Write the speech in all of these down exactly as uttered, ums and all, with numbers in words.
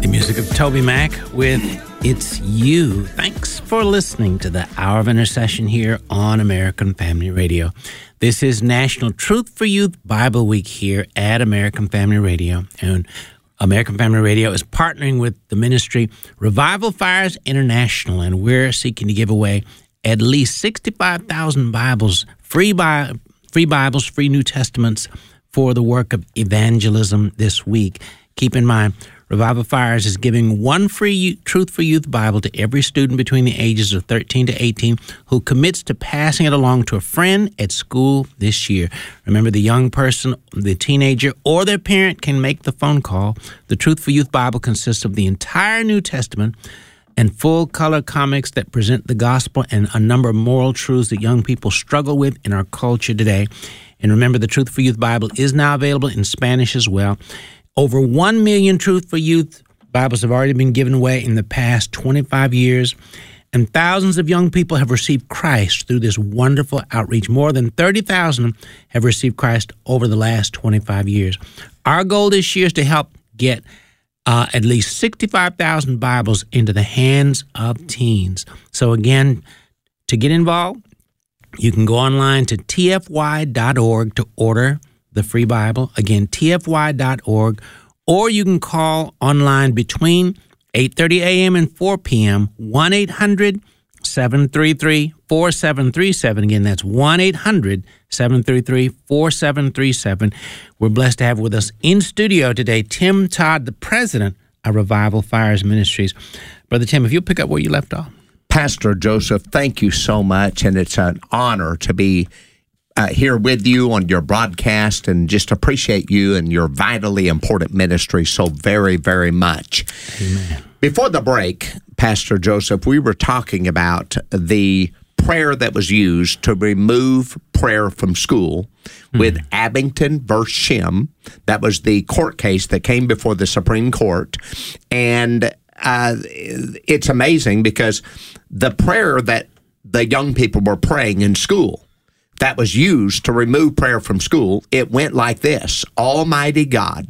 The music of Toby Mac with It's You. Thanks for listening to the Hour of Intercession here on American Family Radio. This is National Truth for Youth Bible Week here at American Family Radio. And American Family Radio is partnering with the ministry Revival Fires International, and we're seeking to give away at least sixty-five thousand Bibles, free, Bi- free Bibles, free New Testaments for the work of evangelism this week. Keep in mind, Revival Fires is giving one free Truth for Youth Bible to every student between the ages of thirteen to eighteen who commits to passing it along to a friend at school this year. Remember, the young person, the teenager, or their parent can make the phone call. The Truth for Youth Bible consists of the entire New Testament and full-color comics that present the gospel and a number of moral truths that young people struggle with in our culture today. And remember, the Truth for Youth Bible is now available in Spanish as well. Over one million Truth for Youth Bibles have already been given away in the past twenty-five years, and thousands of young people have received Christ through this wonderful outreach. More than thirty thousand have received Christ over the last twenty-five years. Our goal this year is to help get uh, at least sixty-five thousand Bibles into the hands of teens. So again, to get involved, you can go online to T F Y dot org to order the free Bible. Again, T F Y dot org, or you can call online between eight thirty a.m. and four p.m., one eight hundred seven three three four seven three seven. Again, that's one eight hundred seven three three four seven three seven. We're blessed to have with us in studio today Tim Todd, the president of Revival Fires Ministries. Brother Tim, if you'll pick up where you left off. Pastor Joseph, thank you so much, and it's an honor to be Uh, here with you on your broadcast, and just appreciate you and your vitally important ministry so very, very much. Amen. Before the break, Pastor Joseph, we were talking about the prayer that was used to remove prayer from school mm-hmm. with Abington versus Shem. That was the court case that came before the Supreme Court. And uh, it's amazing because the prayer that the young people were praying in school that was used to remove prayer from school, it went like this: Almighty God,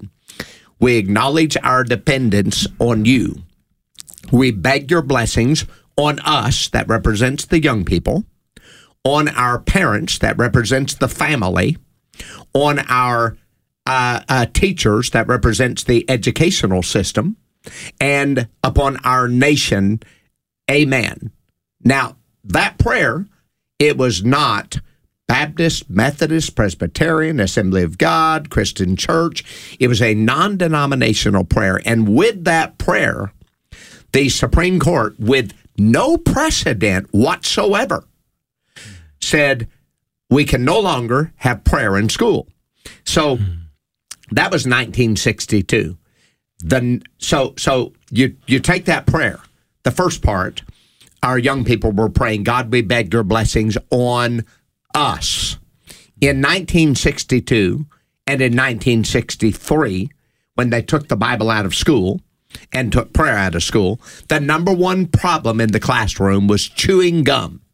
we acknowledge our dependence on you. We beg your blessings on us, that represents the young people, on our parents, that represents the family, on our uh, uh, teachers, that represents the educational system, and upon our nation. Amen. Now, that prayer, it was not Baptist, Methodist, Presbyterian, Assembly of God, Christian Church. It was a non-denominational prayer. And with that prayer, the Supreme Court, with no precedent whatsoever, said we can no longer have prayer in school. So that was nineteen sixty-two. The, so so you, you take that prayer, the first part, our young people were praying, God, we beg your blessings on us. In nineteen sixty-two and in nineteen sixty-three, when they took the Bible out of school and took prayer out of school, the number one problem in the classroom was chewing gum.